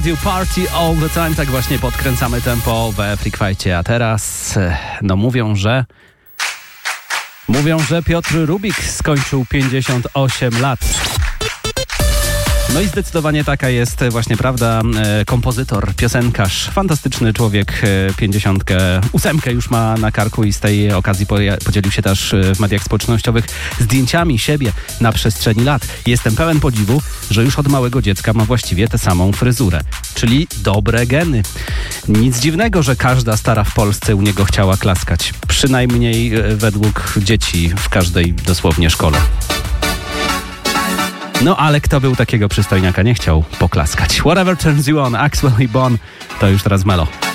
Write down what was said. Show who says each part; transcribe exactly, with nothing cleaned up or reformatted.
Speaker 1: You party all the time, tak właśnie podkręcamy tempo we Freakwajcie, a teraz no mówią, że mówią, że Piotr Rubik skończył pięćdziesiąt osiem lat. No i zdecydowanie taka jest właśnie prawda. Kompozytor, piosenkarz, fantastyczny człowiek, pięćdziesiątkę ósemkę już ma na karku i z tej okazji podzielił się też w mediach społecznościowych zdjęciami siebie na przestrzeni lat. Jestem pełen podziwu, że już od małego dziecka ma właściwie tę samą fryzurę, czyli dobre geny. Nic dziwnego, że każda stara w Polsce u niego chciała klaskać. Przynajmniej według dzieci w każdej dosłownie szkole. No ale kto był takiego przystojniaka nie chciał poklaskać. Whatever Turns You On, Axwell i Bon, to już teraz Melo.